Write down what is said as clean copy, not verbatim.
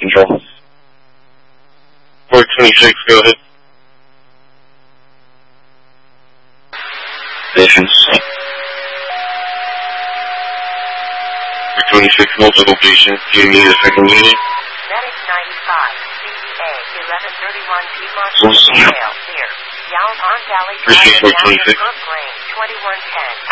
Control. 426, go ahead. Stations. 426, multiple patients. Do you need a second unit? Medic 95, CEA 1131 Piedmont Trail, here. Yao on Valley Drive, 426. 2110.